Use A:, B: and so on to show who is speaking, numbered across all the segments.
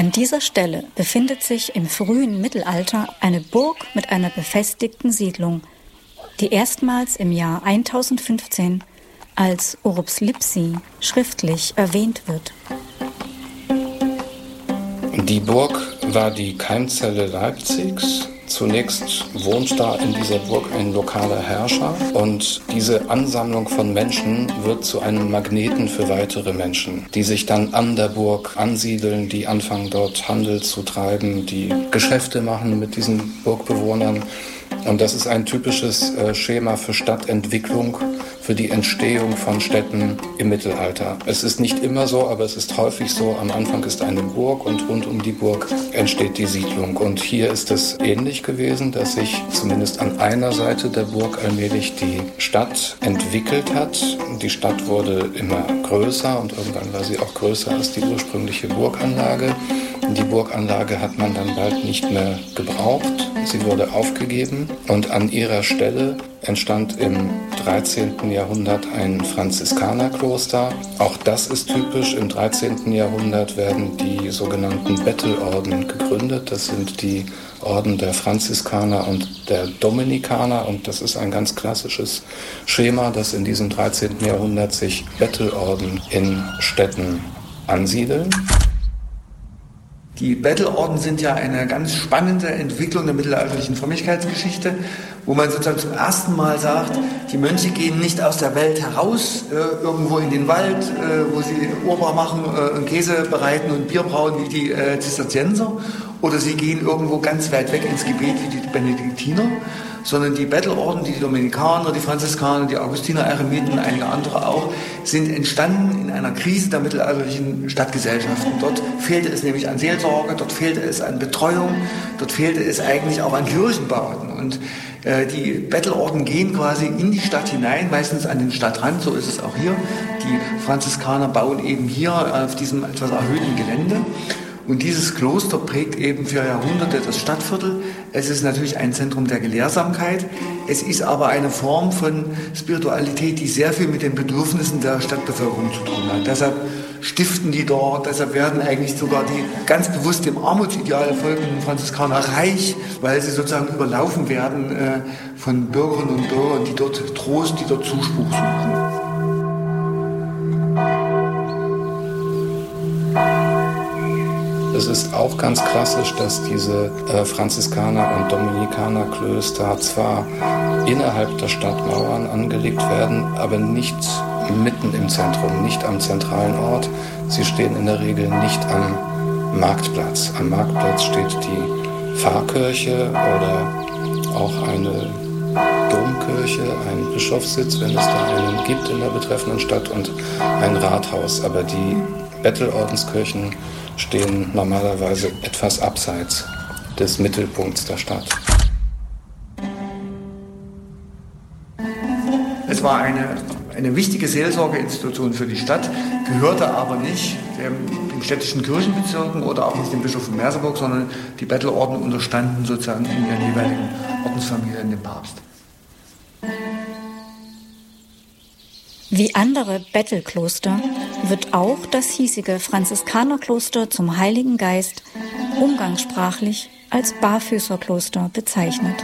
A: An dieser Stelle befindet sich im frühen Mittelalter eine Burg mit einer befestigten Siedlung, die erstmals im Jahr 1015 als Urbs Lipsi schriftlich erwähnt wird.
B: Die Burg war die Keimzelle Leipzigs. Zunächst wohnt da in dieser Burg ein lokaler Herrscher und diese Ansammlung von Menschen wird zu einem Magneten für weitere Menschen, die sich dann an der Burg ansiedeln, die anfangen dort Handel zu treiben, die Geschäfte machen mit diesen Burgbewohnern. Und das ist ein typisches Schema für Stadtentwicklung, für die Entstehung von Städten im Mittelalter. Es ist nicht immer so, aber es ist häufig so. Am Anfang ist eine Burg und rund um die Burg entsteht die Siedlung. Und hier ist es ähnlich gewesen, dass sich zumindest an einer Seite der Burg allmählich die Stadt entwickelt hat. Die Stadt wurde immer größer und irgendwann war sie auch größer als die ursprüngliche Burganlage. Die Burganlage hat man dann bald nicht mehr gebraucht. Sie wurde aufgegeben und an ihrer Stelle entstand im 13. Jahrhundert ein Franziskanerkloster. Auch das ist typisch. Im 13. Jahrhundert werden die sogenannten Bettelorden gegründet. Das sind die Orden der Franziskaner und der Dominikaner. Und das ist ein ganz klassisches Schema, dass in diesem 13. Jahrhundert sich Bettelorden in Städten ansiedeln.
C: Die Bettelorden sind ja eine ganz spannende Entwicklung der mittelalterlichen Frömmigkeitsgeschichte, wo man sozusagen zum ersten Mal sagt, die Mönche gehen nicht aus der Welt heraus, irgendwo in den Wald, wo sie Urbar machen und Käse bereiten und Bier brauen wie die Zisterzienser, oder sie gehen irgendwo ganz weit weg ins Gebet wie die Benediktiner, sondern die Bettelorden, die Dominikaner, die Franziskaner, die Augustiner, Eremiten, einige andere auch, sind entstanden in einer Krise der mittelalterlichen Stadtgesellschaften. Dort fehlte es nämlich an Seelsorge, dort fehlte es an Betreuung, dort fehlte es eigentlich auch an Kirchenbauten. Und die Bettelorden gehen quasi in die Stadt hinein, meistens an den Stadtrand, so ist es auch hier. Die Franziskaner bauen eben hier auf diesem etwas erhöhten Gelände. Und dieses Kloster prägt eben für Jahrhunderte das Stadtviertel. Es ist natürlich ein Zentrum der Gelehrsamkeit. Es ist aber eine Form von Spiritualität, die sehr viel mit den Bedürfnissen der Stadtbevölkerung zu tun hat. Deshalb stiften die dort, deshalb werden eigentlich sogar die ganz bewusst dem Armutsideal folgenden Franziskaner reich, weil sie sozusagen überlaufen werden von Bürgerinnen und Bürgern, die dort Trost, die dort Zuspruch suchen.
B: Es ist auch ganz klassisch, dass diese Franziskaner- und Dominikanerklöster zwar innerhalb der Stadtmauern angelegt werden, aber nicht mitten im Zentrum, nicht am zentralen Ort. Sie stehen in der Regel nicht am Marktplatz. Am Marktplatz steht die Pfarrkirche oder auch eine Domkirche, ein Bischofssitz, wenn es da einen gibt in der betreffenden Stadt, und ein Rathaus. Aber die Bettelordenskirchen stehen normalerweise etwas abseits des Mittelpunkts der Stadt.
C: Es war eine wichtige Seelsorgeinstitution für die Stadt, gehörte aber nicht den städtischen Kirchenbezirken oder auch nicht dem Bischof von Merseburg, sondern die Bettelorden unterstanden sozusagen in ihren jeweiligen Ordensfamilien dem Papst.
A: Wie andere Bettelkloster wird auch das hiesige Franziskanerkloster zum Heiligen Geist umgangssprachlich als Barfüßerkloster bezeichnet.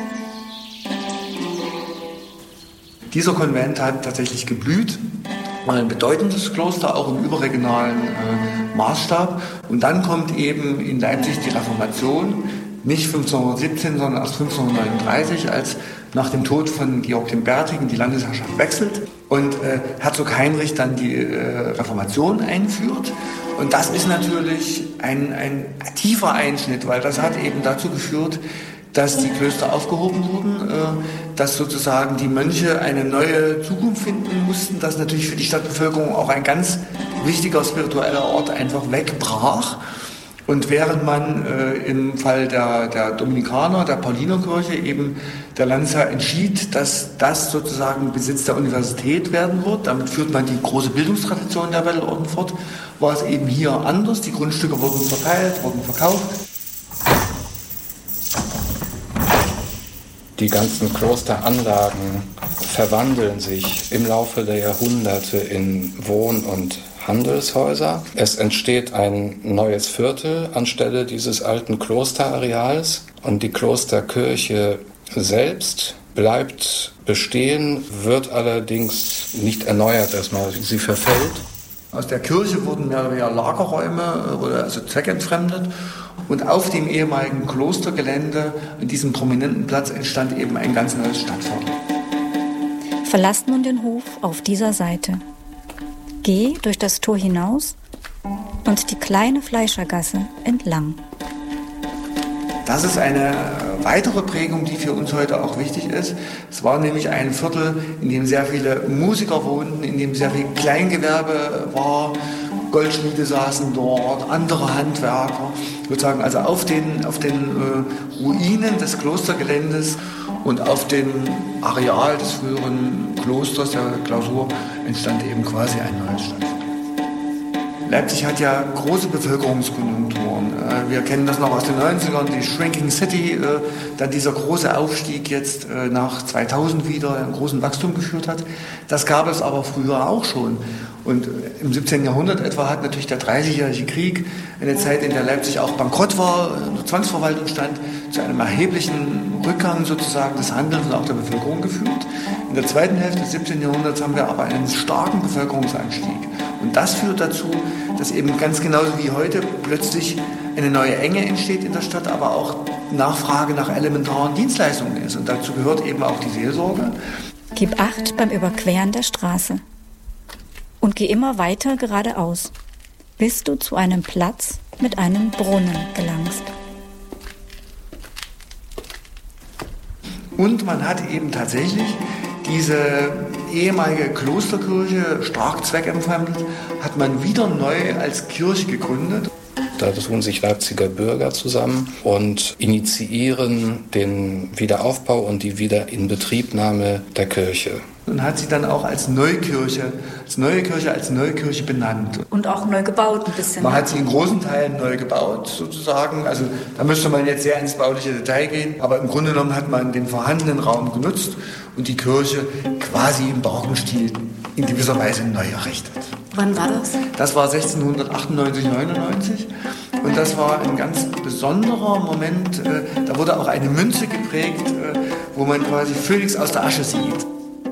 C: Dieser Konvent hat tatsächlich geblüht, war ein bedeutendes Kloster, auch im überregionalen Maßstab. Und dann kommt eben in Leipzig die Reformation, nicht 1517, sondern erst 1539, als nach dem Tod von Georg dem Bärtigen die Landesherrschaft wechselt und Herzog Heinrich dann die Reformation einführt. Und das ist natürlich ein tiefer Einschnitt, weil das hat eben dazu geführt, dass die Klöster aufgehoben wurden, dass sozusagen die Mönche eine neue Zukunft finden mussten, dass natürlich für die Stadtbevölkerung auch ein ganz wichtiger spiritueller Ort einfach wegbrach. Und während man im Fall der Dominikaner, der Paulinerkirche eben der Landesherr entschied, dass das sozusagen Besitz der Universität werden wird, damit führt man die große Bildungstradition der Bettelorden fort, war es eben hier anders. Die Grundstücke wurden verteilt, wurden verkauft.
B: Die ganzen Klosteranlagen verwandeln sich im Laufe der Jahrhunderte in Wohn- und Handelshäuser. Es entsteht ein neues Viertel anstelle dieses alten Klosterareals und die Klosterkirche selbst bleibt bestehen, wird allerdings nicht erneuert erstmal. Sie verfällt.
C: Aus der Kirche wurden mehr oder weniger Lagerräume oder also zweckentfremdet. Und auf dem ehemaligen Klostergelände, an diesem prominenten Platz, entstand eben ein ganz neues Stadtviertel.
A: Verlass nun den Hof auf dieser Seite. Geh durch das Tor hinaus und die kleine Fleischergasse entlang.
C: Das ist eine weitere Prägung, die für uns heute auch wichtig ist. Es war nämlich ein Viertel, in dem sehr viele Musiker wohnten, in dem sehr viel Kleingewerbe war. Goldschmiede saßen dort, andere Handwerker. Sozusagen also auf den Ruinen des Klostergeländes und auf dem Areal des früheren Klosters, der Klausur, entstand eben quasi ein neues Stadtviertel. Leipzig hat ja große Bevölkerungskonjunkturen. Wir kennen das noch aus den 90ern, die Shrinking City, dann dieser große Aufstieg jetzt nach 2000 wieder, einen großen Wachstum geführt hat. Das gab es aber früher auch schon. Und im 17. Jahrhundert etwa hat natürlich der 30-jährige Krieg, eine Zeit, in der Leipzig auch bankrott war, unter Zwangsverwaltung stand, zu einem erheblichen Rückgang sozusagen des Handels und auch der Bevölkerung geführt. In der zweiten Hälfte des 17. Jahrhunderts haben wir aber einen starken Bevölkerungsanstieg. Und das führt dazu, dass eben ganz genauso wie heute plötzlich eine neue Enge entsteht in der Stadt, aber auch Nachfrage nach elementaren Dienstleistungen ist. Und dazu gehört eben auch die Seelsorge.
A: Gib Acht beim Überqueren der Straße und geh immer weiter geradeaus, bis du zu einem Platz mit einem Brunnen gelangst.
C: Und man hat eben tatsächlich diese ehemalige Klosterkirche, stark zweckentfremdet, hat man wieder neu als Kirche gegründet.
B: Da tun sich Leipziger Bürger zusammen und initiieren den Wiederaufbau und die Wiederinbetriebnahme der Kirche.
C: Und hat sie dann auch als neue Kirche benannt.
A: Und auch neu gebaut ein bisschen.
C: Man hat sie in großen Teilen neu gebaut, sozusagen. Also da müsste man jetzt sehr ins bauliche Detail gehen. Aber im Grunde genommen hat man den vorhandenen Raum genutzt und die Kirche quasi im barocken Stil in gewisser Weise neu errichtet.
A: Wann war das?
C: Das war 1698, 99. Und das war ein ganz besonderer Moment. Da wurde auch eine Münze geprägt, wo man quasi Phönix aus der Asche sieht.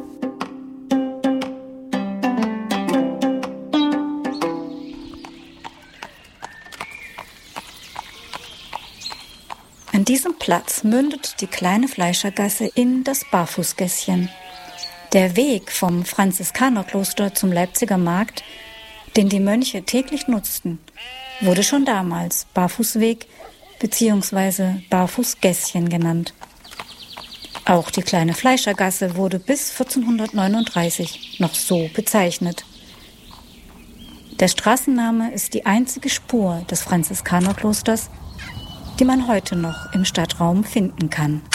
A: An diesem Platz mündet die kleine Fleischergasse in das Barfußgässchen. Der Weg vom Franziskanerkloster zum Leipziger Markt, den die Mönche täglich nutzten, wurde schon damals Barfußweg bzw. Barfußgässchen genannt. Auch die kleine Fleischergasse wurde bis 1439 noch so bezeichnet. Der Straßenname ist die einzige Spur des Franziskanerklosters, die man heute noch im Stadtraum finden kann.